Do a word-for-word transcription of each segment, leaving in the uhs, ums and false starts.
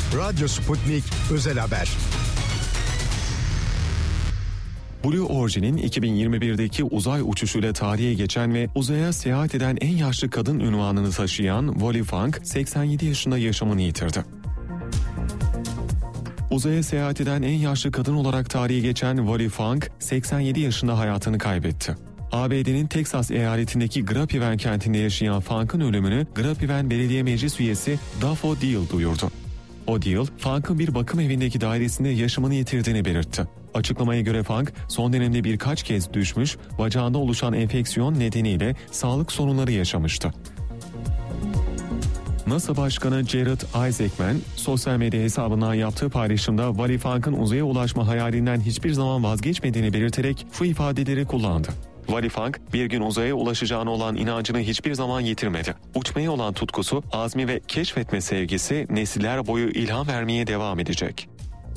Radyo Sputnik Özel Haber. Blue Origin'in iki bin yirmi birdeki uzay uçuşuyla tarihe geçen ve uzaya seyahat eden en yaşlı kadın unvanını taşıyan Wally Funk seksen yedi yaşında yaşamını yitirdi. Uzaya seyahat eden en yaşlı kadın olarak tarihe geçen Wally Funk seksen yedi yaşında hayatını kaybetti. A B D'nin Texas eyaletindeki Grapevine kentinde yaşayan Funk'ın ölümünü Grapevine Belediye Meclis üyesi Daffo Deal duyurdu. O Deal, Funk'ın bir bakım evindeki dairesinde yaşamını yitirdiğini belirtti. Açıklamaya göre Funk, son dönemde birkaç kez düşmüş, bacağında oluşan enfeksiyon nedeniyle sağlık sorunları yaşamıştı. NASA Başkanı Jared Isaacman, sosyal medya hesabından yaptığı paylaşımda Wally Funk'ın uzaya ulaşma hayalinden hiçbir zaman vazgeçmediğini belirterek şu ifadeleri kullandı. Wally Funk, bir gün uzaya ulaşacağına olan inancını hiçbir zaman yitirmedi. Uçmaya olan tutkusu, azmi ve keşfetme sevgisi nesiller boyu ilham vermeye devam edecek.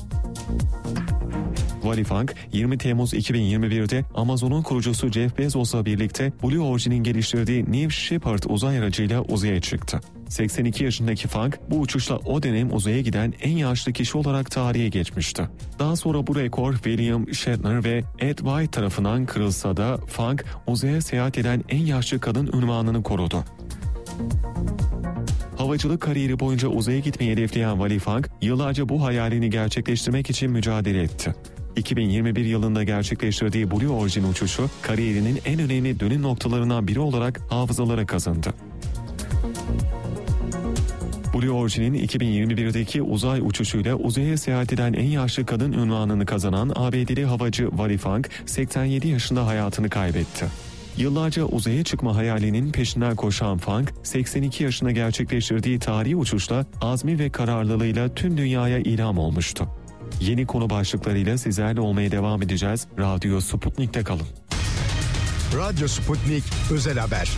Wally Funk, yirmi Temmuz iki bin yirmi birde Amazon'un kurucusu Jeff Bezos'la birlikte Blue Origin'in geliştirdiği New Shepard uzay aracıyla uzaya çıktı. seksen iki yaşındaki Funk, bu uçuşla o dönem uzaya giden en yaşlı kişi olarak tarihe geçmişti. Daha sonra bu rekor William Shatner ve Ed White tarafından kırılsa da Funk, uzaya seyahat eden en yaşlı kadın unvanını korudu. Havacılık kariyeri boyunca uzaya gitmeyi hedefleyen Wally Funk, yıllarca bu hayalini gerçekleştirmek için mücadele etti. iki bin yirmi bir yılında gerçekleştirdiği Blue Origin uçuşu, kariyerinin en önemli dönüm noktalarından biri olarak hafızalara kazındı. Blue Origin'in iki bin yirmi birdeki uzay uçuşuyla uzaya seyahat eden en yaşlı kadın unvanını kazanan A B D'li havacı Wally Funk, seksen yedi yaşında hayatını kaybetti. Yıllarca uzaya çıkma hayalinin peşinden koşan Funk, seksen iki yaşında gerçekleştirdiği tarihi uçuşla azmi ve kararlılığıyla tüm dünyaya ilham olmuştu. Yeni konu başlıklarıyla sizlerle olmaya devam edeceğiz. Radyo Sputnik'te kalın. Radyo Sputnik Özel Haber.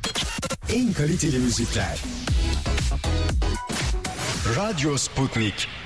En kaliteli müzikler. Radyo Sputnik.